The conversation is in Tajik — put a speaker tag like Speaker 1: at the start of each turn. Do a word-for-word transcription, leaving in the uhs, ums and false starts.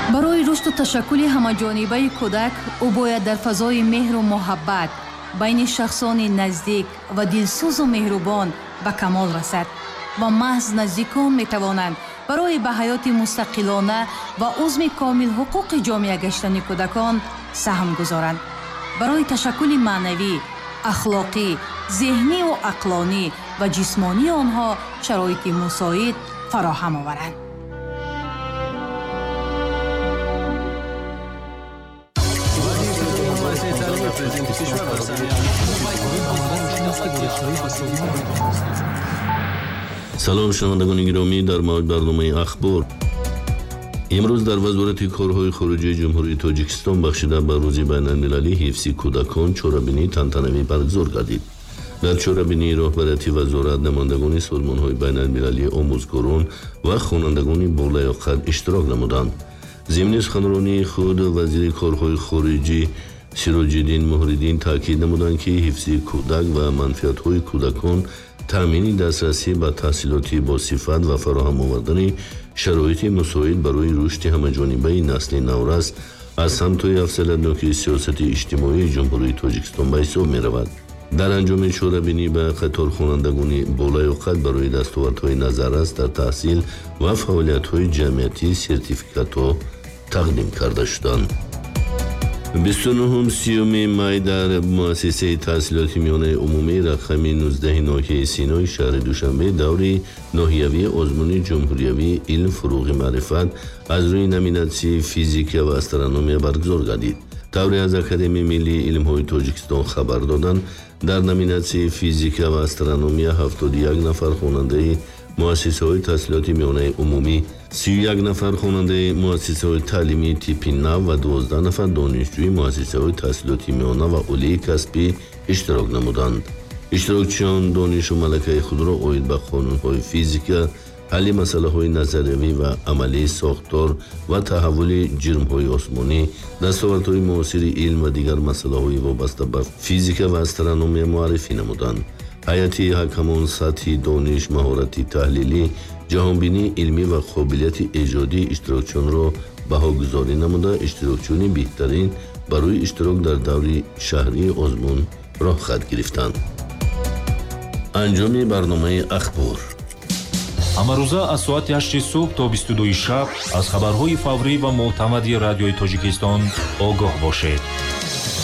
Speaker 1: барои рушду ташаккули ҳамаҷонибаи кӯдак ӯ бояд дар фазои меҳру муҳаббат байни шахсони наздик ва дилсӯзу меҳрубон ба камол расад ва маҳз наздикон метавонанд барои ба ҳаёти мустақилона ва узми комил ҳуқуқи ҷомеа гаштани кӯдакон саҳм гузоранд. барои ташаккули маънавӣ, ахлоқӣ, зеҳниву ақлонӣ ва ҷисмонии онҳо шароити мусоид фароҳам оваранд.
Speaker 2: салом шунавандагони гиромӣ, дар мавҷ барномаи ахбор имрӯз дар вазорати корҳои хориҷии ҷумҳурии тоҷикистон бахшида ба рӯзи байналмилалии ҳифзи кӯдакон чорабинии тантанавӣ баргузор гардид. дар чорабинии роҳбарияти вазорат намояндагони созмонҳои байналмилалии омӯзгорон ва хонандагони болаёқат иштирок намуданд. зимни суханронии худ вазири корҳои хориҷӣ Сироҷиддин Муҳриддин таъкид намуданд, ки ҳифзи кӯдак ва манфиатҳои кӯдакон таъмини дастрасӣ ба таҳсилоти босифат ва фароҳам овардани шароити мусоид барои рушди ҳамаҷонибаи насли наврас аз самтҳои афзалиятноки сиёсати иҷтимоии ҷумҳурии Тоҷикистон ба ҳисоб меравад. дар анҷоми чорабинӣ ба қаторхонандагони болаёқат барои дастовардҳои назаррас дар таҳсил ва фаъолиятҳои ҷамъиятӣ сертификатҳо тақдим карда шуданд. бисту нӯҳум сиюми май дар муассисаи таҳсилоти миёнаи умумии рақами нуздаҳи ноҳияи Синои шаҳри Душанбе даври ноҳиявии озмуни ҷумҳуриявии илм фуруғи маърифат аз рӯи номинатсияи физика ва астрономия баргузор гардид. тавре аз Академияи миллии илмҳои Тоҷикистон хабар доданд, дар номинатсияи физика ва астрономия ҳафтоду як нафар хонандаи муассисаҳои таҳсилоти миёнаи умумӣ, си ю як нафар хонандаи муассисаҳои таълимии типпи нав ва дувоздаҳ нафар донишҷӯи муассисаҳои таҳсилоти миёна ва олии касбӣ иштирок намуданд. иштирокчиён донишу малакаи худро оид ба қонунҳои физика, ҳалли масъалаҳои назариявӣ ва амалии сохтор ва таҳаввули ҷирмҳои осмонӣ, дастовардҳои муосири илм ва дигар масъалаҳои вобаста ба физика ва астрономия муаррифӣ намуданд. ҳайати ҳакамон сатҳи дониш, маҳорати таҳлилӣ, ҷаҳонбинии илмӣ ва қобилияти эҷодии иштирокчиёнро баҳогузорӣ намуда, иштирокчиёни беҳтарин барои иштирок дар даври шаҳрии озмун роҳхат гирифтанд. анҷоми барномаи ахбор
Speaker 3: ҳамарӯза аз соати ҳашти субҳ то бисту дуи шаб аз хабарҳои фаврӣ ва мӯътамади радиои Тоҷикистон огоҳ бошед.